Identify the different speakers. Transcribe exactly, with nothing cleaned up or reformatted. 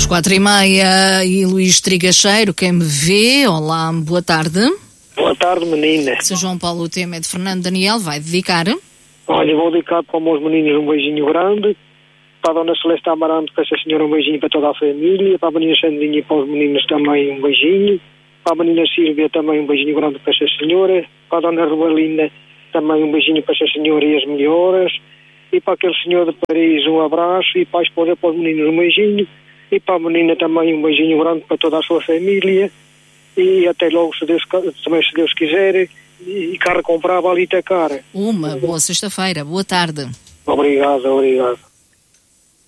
Speaker 1: às quatro e meia, e Luís Trigacheiro, quem me vê, olá, boa tarde.
Speaker 2: Boa tarde, menina.
Speaker 1: São João Paulo, o tema é de Fernando Daniel, vai dedicar.
Speaker 2: Olha, vou dedicar para os meus meninos um beijinho grande, para a Dona Celeste Amaranto, para essa senhora um beijinho para toda a família, para a menina Sandrinha e para os meninos também um beijinho, para a menina Sílvia também um beijinho grande para essa senhora, para a Dona Robalina também um beijinho para essa senhora e as melhoras, e para aquele senhor de Paris um abraço, e para a esposa, para os meninos um beijinho, e para a menina também um beijinho grande para toda a sua família, e até logo, se Deus, também se Deus quiser, e carro comprava ali até cara.
Speaker 1: Uma boa sexta-feira, boa tarde.
Speaker 2: Obrigado, obrigado.